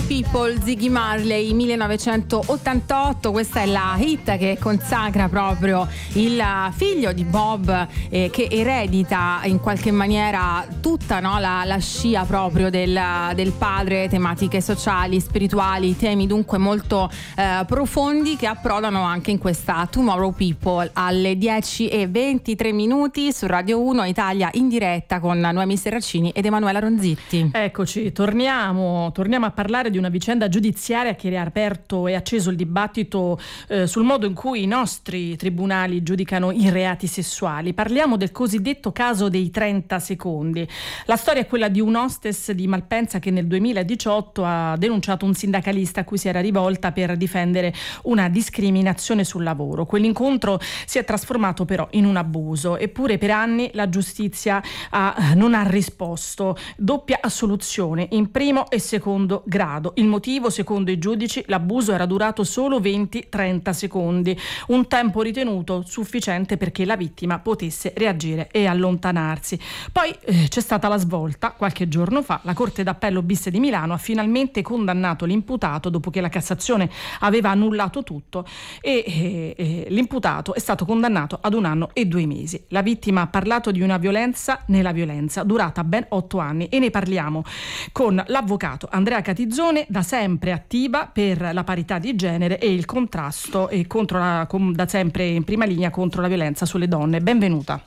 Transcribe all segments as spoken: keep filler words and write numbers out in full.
People, Ziggy Marley, millenovecentottantotto. Questa è la hit che consacra proprio il figlio di Bob, eh, che eredita in qualche maniera tutta, no, la, la scia proprio del, del padre, tematiche sociali, spirituali, temi dunque molto eh, profondi che approdano anche in questa Tomorrow People alle dieci e ventitré minuti su Radio uno Italia in diretta con Noemi Serracini ed Emanuela Ronzitti. Eccoci, torniamo, torniamo a parlare di una vicenda giudiziaria che ha aperto e acceso il dibattito eh, sul modo in cui i nostri tribunali giudicano i reati sessuali. Parliamo del cosiddetto caso dei trenta secondi. La storia è quella di un hostess di Malpensa che nel duemiladiciotto ha denunciato un sindacalista a cui si era rivolta per difendere una discriminazione sul lavoro. Quell'incontro si è trasformato però in un abuso, eppure per anni la giustizia ha, non ha risposto. Doppia assoluzione in primo e secondo grado. Il motivo, secondo i giudici, l'abuso era durato solo venti trenta secondi, un tempo ritenuto sufficiente perché la vittima potesse reagire e allontanarsi. Poi eh, c'è stata la svolta. Qualche giorno fa la Corte d'Appello bis di Milano ha finalmente condannato l'imputato dopo che la Cassazione aveva annullato tutto e eh, eh, l'imputato è stato condannato ad un anno e due mesi. La vittima ha parlato di una violenza nella violenza durata ben otto anni e ne parliamo con l'avvocato Andrea Catizzone, da sempre attiva per la parità di genere e il contrasto e contro la, com, da sempre in prima linea contro la violenza sulle donne. Benvenuta.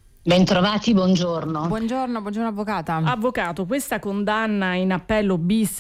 Bentrovati, buongiorno. Buongiorno, buongiorno avvocata. Avvocato, questa condanna in appello bis